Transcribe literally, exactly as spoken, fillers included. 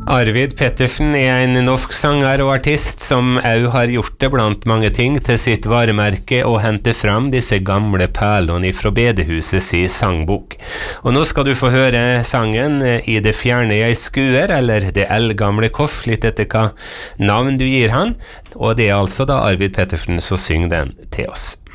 Arvid Pettersen er en norsk sanger og artist som også har gjort det blant mange ting til sitt varemerke og hente fram disse gamle perlene fra bedehuset si sangbok. Og nå skal du få høre sangen I det fjerne jeg skuer, eller Det eldgamle kors, litt etter hva navn du gir han, og det er altså da Arvid Pettersen som synger den til oss.